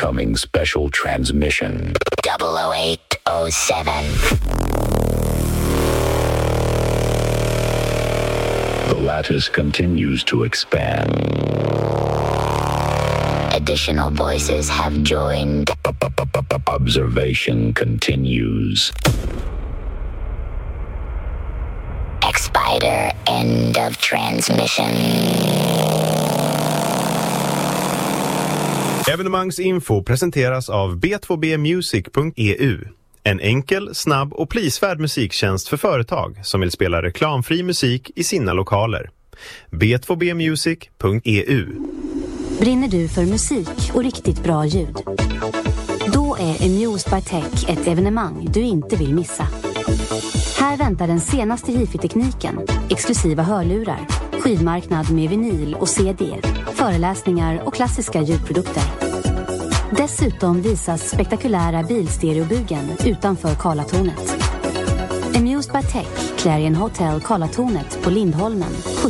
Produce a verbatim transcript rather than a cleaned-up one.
Incoming special transmission. double oh eight oh seven. The lattice continues to expand. Additional voices have joined. Observation continues. X-Spider, end of transmission. Evenemangsinfo presenteras av b två b music punkt e u. En enkel, snabb och prisvärd musiktjänst för företag som vill spela reklamfri musik i sina lokaler. b två b music punkt e u. Brinner du för musik och riktigt bra ljud? Då är Amused by Tech ett evenemang du inte vill missa. Här väntar den senaste hifi-tekniken, exklusiva hörlurar, skivmarknad med vinyl och C D, föreläsningar och klassiska ljudprodukter. Dessutom visas spektakulära bilstereobugen utanför Karlatornet. Amused by Tech, Clarion Hotel Karlatornet på Lindholmen,